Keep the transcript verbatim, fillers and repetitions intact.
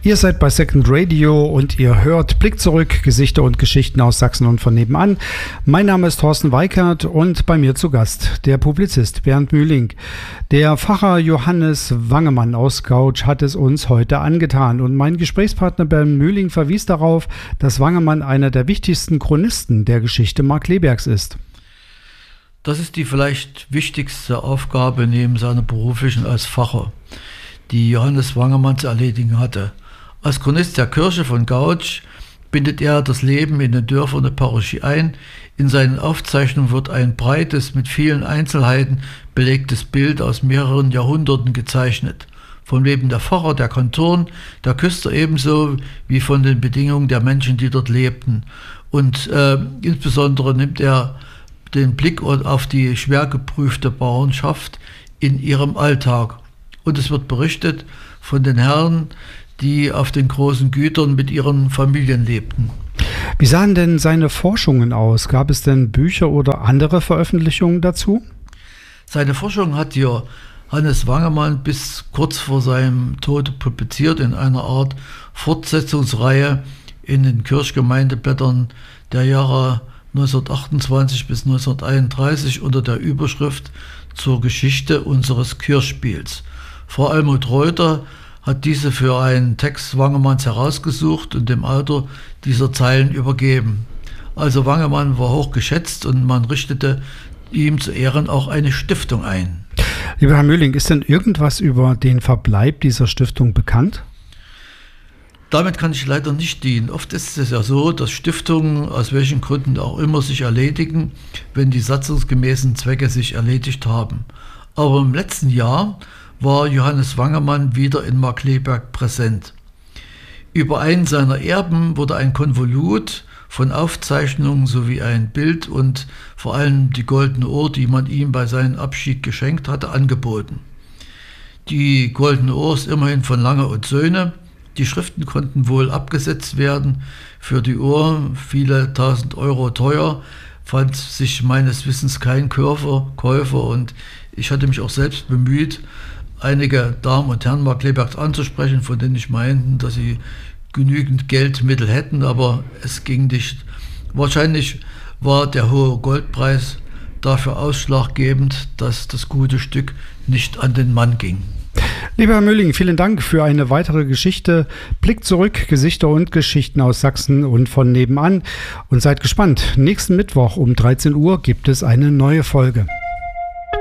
Ihr seid bei Second Radio und ihr hört Blick zurück, Gesichter und Geschichten aus Sachsen und von nebenan. Mein Name ist Thorsten Weikert und bei mir zu Gast der Publizist Bernd Mühling. Der Pfarrer Johannes Wangemann aus Gautsch hat es uns heute angetan und mein Gesprächspartner Bernd Mühling verwies darauf, dass Wangemann einer der wichtigsten Chronisten der Geschichte Markkleebergs ist. Das ist die vielleicht wichtigste Aufgabe neben seiner beruflichen als Pfarrer, die Johannes Wangemann zu erledigen hatte. Als Chronist der Kirche von Gautsch bindet er das Leben in den Dörfern der Parochie ein. In seinen Aufzeichnungen wird ein breites, mit vielen Einzelheiten belegtes Bild aus mehreren Jahrhunderten gezeichnet. Vom Leben der Pfarrer, der Kantoren, der Küster ebenso wie von den Bedingungen der Menschen, die dort lebten. Und äh, insbesondere nimmt er den Blick auf die schwer geprüfte Bauernschaft in ihrem Alltag. Und es wird berichtet von den Herren, die auf den großen Gütern mit ihren Familien lebten. Wie sahen denn seine Forschungen aus? Gab es denn Bücher oder andere Veröffentlichungen dazu? Seine Forschung hat Johannes Wangemann bis kurz vor seinem Tod publiziert in einer Art Fortsetzungsreihe in den Kirchgemeindeblättern der Jahre neunzehnhundertachtundzwanzig bis neunzehnhunderteinunddreißig unter der Überschrift Zur Geschichte unseres Kirchspiels. Frau Almut Reuter hat diese für einen Text Wangemanns herausgesucht und dem Autor dieser Zeilen übergeben. Also Wangemann war hoch geschätzt und man richtete ihm zu Ehren auch eine Stiftung ein. Lieber Herr Mühling, ist denn irgendwas über den Verbleib dieser Stiftung bekannt? Damit kann ich leider nicht dienen. Oft ist es ja so, dass Stiftungen aus welchen Gründen auch immer sich erledigen, wenn die satzungsgemäßen Zwecke sich erledigt haben. Aber im letzten Jahr war Johannes Wangemann wieder in Markkleeberg präsent. Über einen seiner Erben wurde ein Konvolut von Aufzeichnungen sowie ein Bild und vor allem die goldene Uhr, die man ihm bei seinem Abschied geschenkt hatte, angeboten. Die goldene Uhr ist immerhin von Lange und Söhne. Die Schriften konnten wohl abgesetzt werden. Für die Uhr, viele tausend Euro teuer, fand sich meines Wissens kein Käufer, Käufer und ich hatte mich auch selbst bemüht, einige Damen und Herren Markkleebergs anzusprechen, von denen ich meinten, dass sie genügend Geldmittel hätten, aber es ging nicht. Wahrscheinlich war der hohe Goldpreis dafür ausschlaggebend, dass das gute Stück nicht an den Mann ging. Lieber Herr Mühling, vielen Dank für eine weitere Geschichte. Blick zurück, Gesichter und Geschichten aus Sachsen und von nebenan. Und seid gespannt, nächsten Mittwoch um dreizehn Uhr gibt es eine neue Folge.